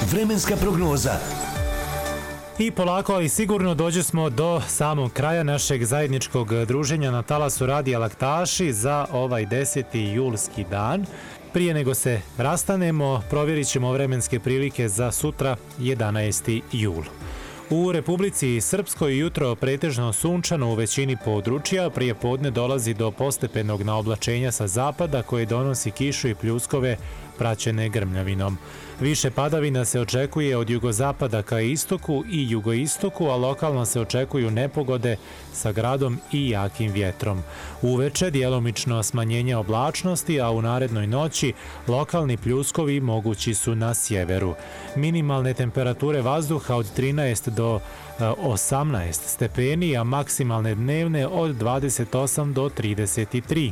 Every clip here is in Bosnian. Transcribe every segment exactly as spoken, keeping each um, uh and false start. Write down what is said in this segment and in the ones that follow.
Vremenska prognoza. I polako, ali sigurno dođu smo do samog kraja našeg zajedničkog druženja na talasu Radija Laktaši za ovaj deseti julski dan. Prije nego se rastanemo, provjerit ćemo vremenske prilike za sutra, jedanaesti jul. U Republici Srpskoj jutro pretežno sunčano u većini područja, prije podne dolazi do postepenog naoblačenja sa zapada koje donosi kišu i pljuskove praćene grmljavinom. Više padavina se očekuje od jugozapada ka istoku i jugoistoku, a lokalno se očekuju nepogode sa gradom i jakim vjetrom. Uveče djelomično smanjenje oblačnosti, a u narednoj noći lokalni pljuskovi mogući su na sjeveru. Minimalne temperature vazduha od trinaest do osamnaest stepeni, a maksimalne dnevne od dvadeset osam do trideset tri.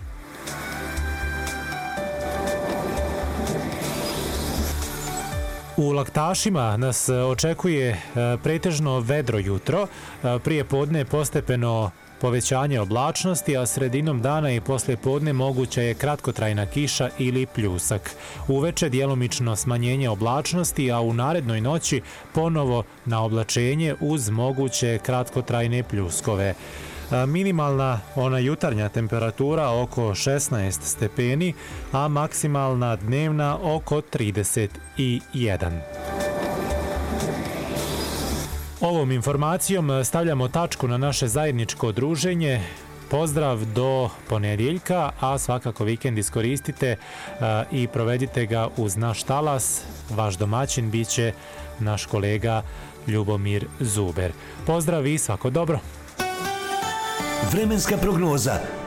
U Laktašima nas očekuje pretežno vedro jutro, prije podne postepeno povećanje oblačnosti, a sredinom dana i poslije podne moguća je kratkotrajna kiša ili pljusak. Uveče djelomično smanjenje oblačnosti, a u narednoj noći ponovo na oblačenje uz moguće kratkotrajne pljuskove. Minimalna, ona jutarnja temperatura oko šesnaest stepeni, a maksimalna dnevna oko trideset jedan. Ovom informacijom stavljamo tačku na naše zajedničko druženje. Pozdrav do ponedjeljka, a svakako vikend iskoristite i provedite ga uz naš talas. Vaš domaćin biće naš kolega Ljubomir Zuber. Pozdrav i svako dobro! Vremenska prognoza.